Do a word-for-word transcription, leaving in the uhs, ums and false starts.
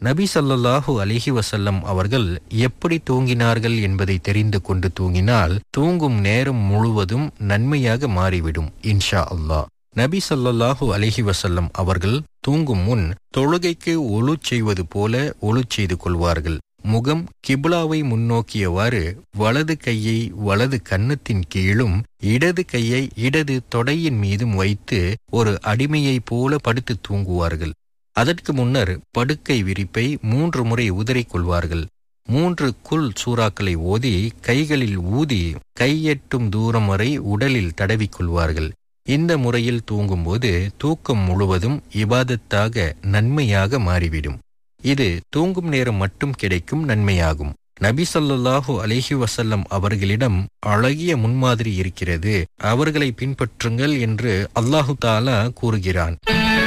நபி ஸல்லல்லாஹு அலைஹி வஸல்லம் அவர்கள் எப்படி தூங்கினார்கள் என்பதை தெரிந்து கொண்டு தூங்கினால் தூங்கும் நேரம் முழுவதும் நன்மையாக மாறிவிடும் இன்ஷா அல்லாஹ். நபி ஸல்லல்லாஹு அலைஹி வஸல்லம் அவர்கள் தூங்கும் முன் தொழுகைக்கு ஒழு செய்வது போல ஒழு செய்து கொள்வார்கள். முகம் கிப்லாவை முன்னோக்கியவாறு வலது கையை வலது கன்னத்தின் கீழும் இடது கையை இடது தொடையின் மீதும் வைத்து ஒரு அடிமையைப் போல படுத்து தூங்குவார்கள். அதற்கு முன்னர் படுக்கை விரிப்பை மூன்று முறை உதறிக் கொள்வார்கள். மூன்று குல் சூறாக்களை ஓதி கைகளில் ஊதி கையெட்டும் தூரம் வரை உடலில் தடவிக்கொள்வார்கள். இந்த முறையில் தூங்கும்போது தூக்கம் முழுவதும் இபாதத்தாக நன்மையாக மாறிவிடும். இது தூங்கும் நேரம் மட்டும் கிடைக்கும் நன்மையாகும். நபி ஸல்லல்லாஹு அலைஹி வஸல்லம் அவர்களிடம் அழகிய முன்மாதிரி இருக்கிறது, அவர்களை பின்பற்றுங்கள் என்று அல்லாஹு தஆலா கூறுகிறான்.